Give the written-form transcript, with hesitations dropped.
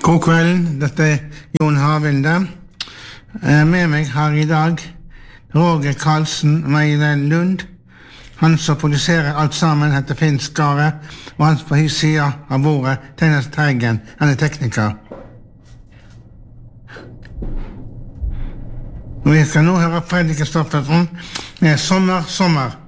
God kvelden, dette Jon Havilde. Med meg har I dag Roger Karlsen, Meilen Lund. Han som produserer alt sammen heter Finn Skare, og han på his side av bordet, Teinas Teigen, han tekniker. Vi skal nå høre Fredrik Kristoffersen med Sommer, sommer.